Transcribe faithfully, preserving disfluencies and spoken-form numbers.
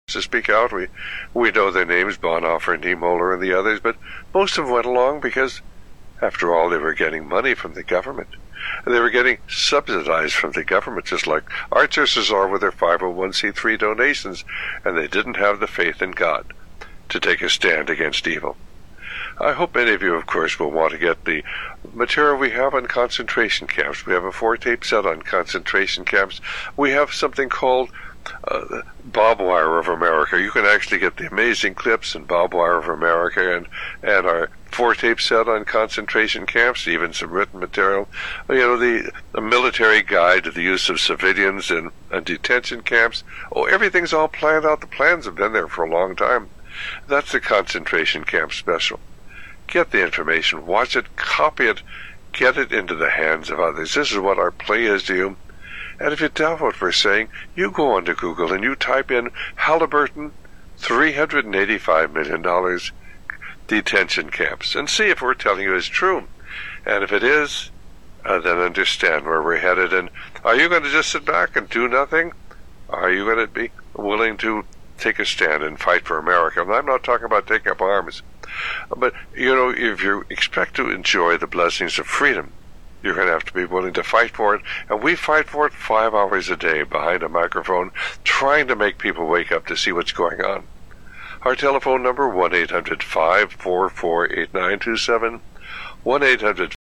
to speak out. We we know their names, Bonhoeffer, Niemöller, and the others, but most of them went along because, after all, they were getting money from the government. And they were getting subsidized from the government, just like our churches are with their five oh one c three donations, and they didn't have the faith in God to take a stand against evil. I hope many of you, of course, will want to get the material we have on concentration camps. We have a four-tape set on concentration camps. We have something called uh, Bob Wire of America. You can actually get the amazing clips in Bob Wire of America and, and our four-tape set on concentration camps, even some written material. You know, the, the military guide to the use of civilians in, in detention camps. Oh, everything's all planned out. The plans have been there for a long time. That's the concentration camp special. Get the information, watch it, copy it, get it into the hands of others. This is what our play is to you. And if you doubt what we're saying, you go onto Google and you type in Halliburton, three hundred eighty-five million dollars detention camps, and see if we're telling you is true. And if it is, uh, then understand where we're headed. And are you going to just sit back and do nothing? Are you going to be willing to take a stand and fight for America? And I'm not talking about taking up arms. But, you know, if you expect to enjoy the blessings of freedom, you're going to have to be willing to fight for it. And we fight for it five hours a day behind a microphone, trying to make people wake up to see what's going on. Our telephone number, one eight hundred five four four eight nine two seven, one eight hundred